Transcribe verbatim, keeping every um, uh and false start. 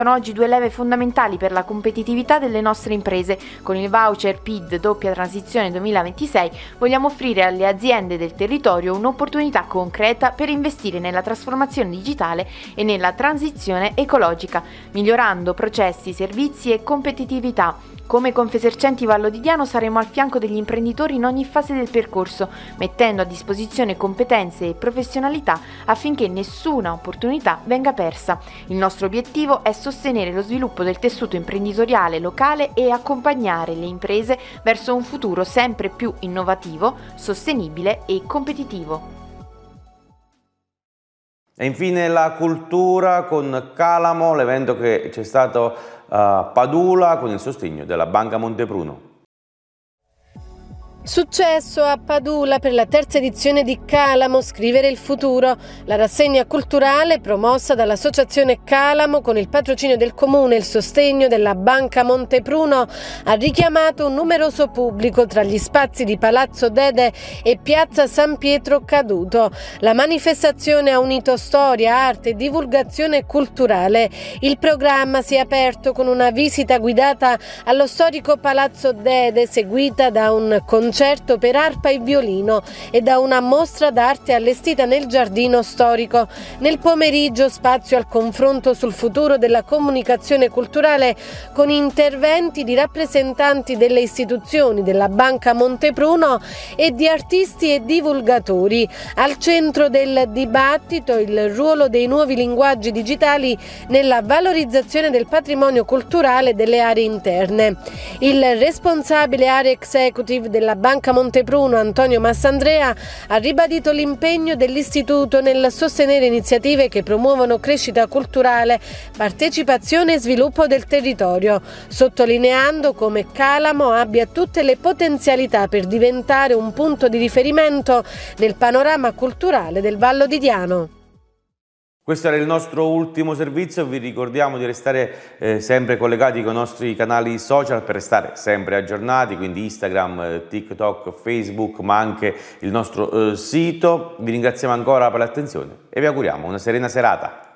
Sono oggi due leve fondamentali per la competitività delle nostre imprese. Con il voucher P I D Doppia Transizione duemilaventisei vogliamo offrire alle aziende del territorio un'opportunità concreta per investire nella trasformazione digitale e nella transizione ecologica, migliorando processi, servizi e competitività. Come Confesercenti Vallo di Diano saremo al fianco degli imprenditori in ogni fase del percorso, mettendo a disposizione competenze e professionalità affinché nessuna opportunità venga persa. Il nostro obiettivo è sostenere lo sviluppo del tessuto imprenditoriale locale e accompagnare le imprese verso un futuro sempre più innovativo, sostenibile e competitivo. E infine la cultura con Calamo, l'evento che c'è stato a Padula con il sostegno della Banca Montepruno. Successo a Padula per la terza edizione di Calamo, Scrivere il futuro, la rassegna culturale promossa dall'associazione Calamo con il patrocinio del comune e il sostegno della Banca Montepruno ha richiamato un numeroso pubblico tra gli spazi di Palazzo Dede e Piazza San Pietro Caduto. La manifestazione ha unito storia, arte e divulgazione culturale. Il programma si è aperto con una visita guidata allo storico Palazzo Dede seguita da un concerto concerto per arpa e violino e da una mostra d'arte allestita nel giardino storico. Nel pomeriggio spazio al confronto sul futuro della comunicazione culturale con interventi di rappresentanti delle istituzioni della Banca Montepruno e di artisti e divulgatori. Al centro del dibattito il ruolo dei nuovi linguaggi digitali nella valorizzazione del patrimonio culturale delle aree interne. Il responsabile area executive della Banca Montepruno, Antonio Massandrea, ha ribadito l'impegno dell'istituto nel sostenere iniziative che promuovono crescita culturale, partecipazione e sviluppo del territorio, sottolineando come Calamo abbia tutte le potenzialità per diventare un punto di riferimento nel panorama culturale del Vallo di Diano. Questo era il nostro ultimo servizio, vi ricordiamo di restare eh, sempre collegati con i nostri canali social per restare sempre aggiornati, quindi Instagram, eh, TikTok, Facebook, ma anche il nostro eh, sito. Vi ringraziamo ancora per l'attenzione e vi auguriamo una serena serata.